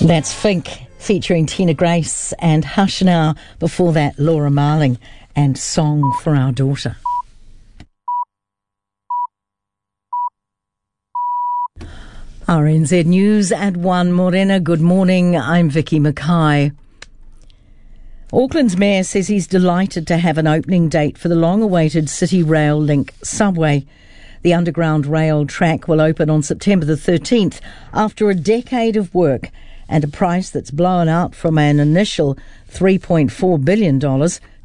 That's Fink featuring Tina Grace and Hush Now. Before that, Laura Marling and Song for Our Daughter. RNZ News at 1. Morena, good morning. I'm Vicky Mackay. Auckland's mayor says he's delighted to have an opening date for the long-awaited City Rail Link subway. The underground rail track will open on September the 13th after a decade of work and a price that's blown out from an initial $3.4 billion to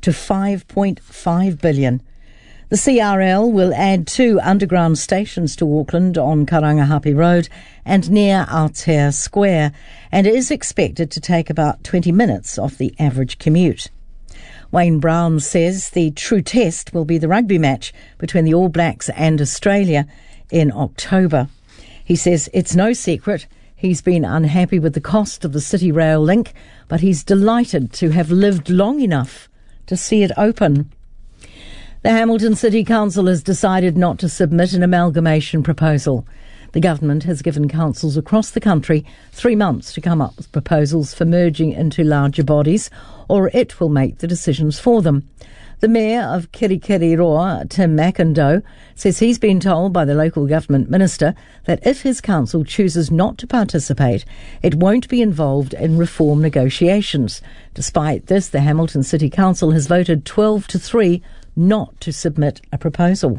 $5.5 billion. The CRL will add 2 underground stations to Auckland on Karangahape Road and near Aotea Square, and is expected to take about 20 minutes off the average commute. Wayne Brown says the true test will be the rugby match between the All Blacks and Australia in October. He says it's no secret he's been unhappy with the cost of the City Rail Link, but he's delighted to have lived long enough to see it open. The Hamilton City Council has decided not to submit an amalgamation proposal. The government has given councils across the country 3 months to come up with proposals for merging into larger bodies, or it will make the decisions for them. The Mayor of Kirikiriroa, Tim McIndoe, says he's been told by the local government minister that if his council chooses not to participate, it won't be involved in reform negotiations. Despite this, the Hamilton City Council has voted 12-3 not to submit a proposal.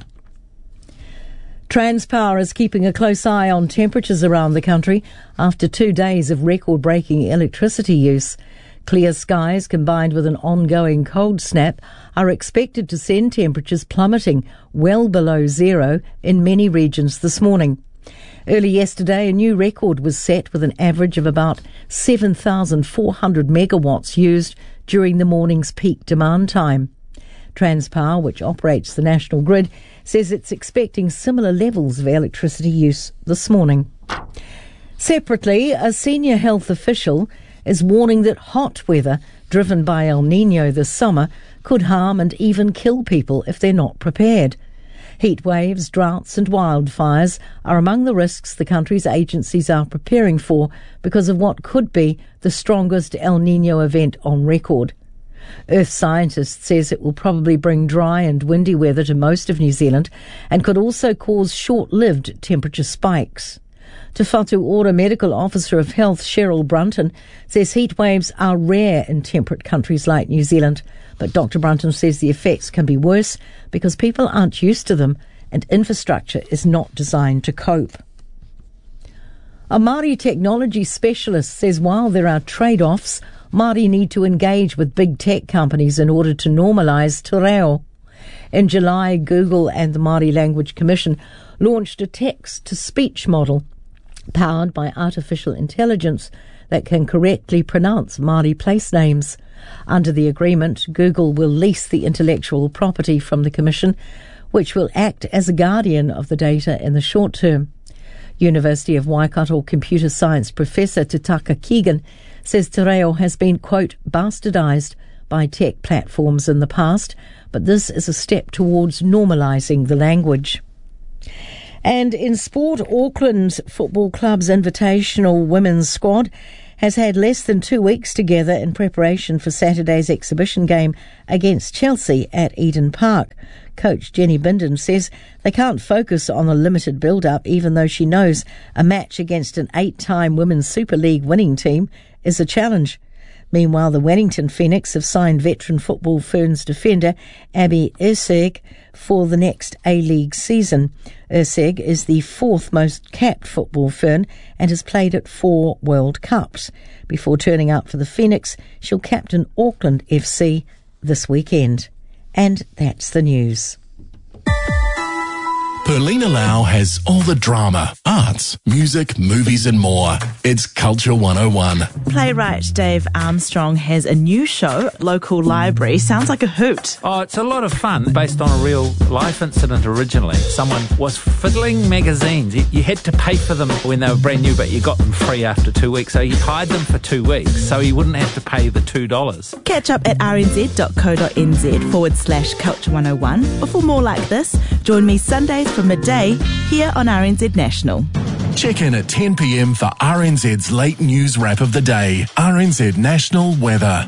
Transpower is keeping a close eye on temperatures around the country after 2 days of record-breaking electricity use. Clear skies combined with an ongoing cold snap are expected to send temperatures plummeting well below zero in many regions this morning. Early yesterday, a new record was set with an average of about 7,400 megawatts used during the morning's peak demand time. Transpower, which operates the national grid, says it's expecting similar levels of electricity use this morning. Separately, a senior health official is warning that hot weather driven by El Niño this summer could harm and even kill people if they're not prepared. Heat waves, droughts and wildfires are among the risks the country's agencies are preparing for because of what could be the strongest El Niño event on record. Earth Scientist says it will probably bring dry and windy weather to most of New Zealand and could also cause short-lived temperature spikes. Te Whatu Ora Medical Officer of Health Cheryl Brunton says heat waves are rare in temperate countries like New Zealand, but Dr Brunton says the effects can be worse because people aren't used to them and infrastructure is not designed to cope. A Māori technology specialist says while there are trade-offs, Māori need to engage with big tech companies in order to normalise te reo. In July, Google and the Māori Language Commission launched a text-to-speech model powered by artificial intelligence that can correctly pronounce Māori place names. Under the agreement, Google will lease the intellectual property from the Commission, which will act as a guardian of the data in the short term. University of Waikato computer science professor Tutaka Keegan says te reo has been, quote, bastardised by tech platforms in the past, but this is a step towards normalising the language. And in sport, Auckland Football Club's invitational women's squad has had less than 2 weeks together in preparation for Saturday's exhibition game against Chelsea at Eden Park. Coach Jenny Bindon says they can't focus on a limited build-up, even though she knows a match against an 8-time Women's Super League winning team is a challenge. Meanwhile, the Wellington Phoenix have signed veteran Football Ferns defender Abby Erceg for the next A-League season. Erceg is the 4th most capped Football Fern and has played at 4 World Cups. Before turning out for the Phoenix, she'll captain Auckland FC this weekend. And that's the news. Perlina Lau has all the drama, arts, music, movies and more. It's Culture 101. Playwright Dave Armstrong has a new show, Local Library. Sounds like a hoot. Oh, it's a lot of fun, based on a real life incident originally. Someone was fiddling magazines. You had to pay for them when they were brand new, but you got them free after 2 weeks. So he hired them for 2 weeks, so he wouldn't have to pay the $2. Catch up at rnz.co.nz/Culture 101. Or for more like this, join me Sundays from midday here on RNZ National. Check in at 10 p.m. for RNZ's late news wrap of the day. RNZ National Weather.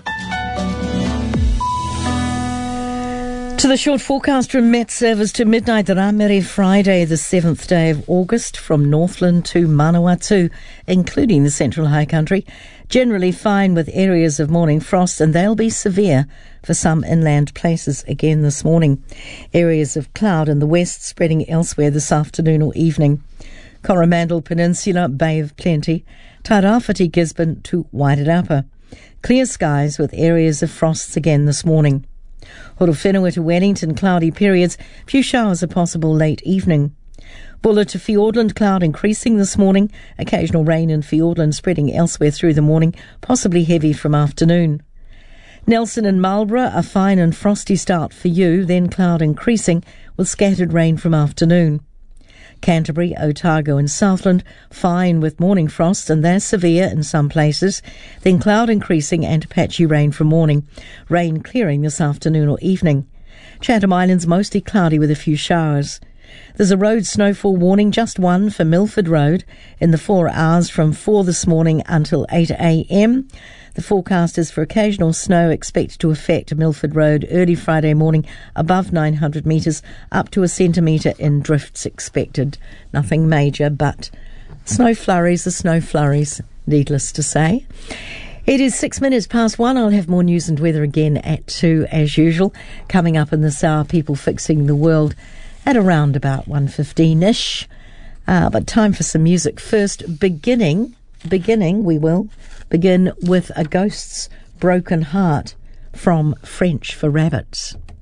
To the short forecast from Met Service to midnight, the Ramere Friday, the 7th day of August, from Northland to Manawatu, including the Central High Country. Generally fine with areas of morning frost, and they'll be severe for some inland places again this morning. Areas of cloud in the west spreading elsewhere this afternoon or evening. Coromandel Peninsula, Bay of Plenty. Tairāwhiti, Gisborne to Wairarapa. Clear skies with areas of frosts again this morning. Horowhenua to Wellington, cloudy periods. Few showers are possible late evening. Buller to Fiordland, cloud increasing this morning. Occasional rain in Fiordland spreading elsewhere through the morning, possibly heavy from afternoon. Nelson and Marlborough, a fine and frosty start for you, then cloud increasing with scattered rain from afternoon. Canterbury, Otago and Southland, fine with morning frost, and they're severe in some places. Then cloud increasing and patchy rain from morning. Rain clearing this afternoon or evening. Chatham Islands mostly cloudy with a few showers. There's a road snowfall warning, just one for Milford Road in the 4 hours from 4 this morning until 8 a.m. The forecast is for occasional snow expected to affect Milford Road early Friday morning above 900 metres, up to a centimetre in drifts expected. Nothing major, but snow flurries are snow flurries, needless to say. It is 6 minutes past 1. I'll have more news and weather again at 2 as usual. Coming up in this hour, people fixing the world at around about 1:15-ish. But time for some music first. We will begin with A Ghost's Broken Heart from French for Rabbits.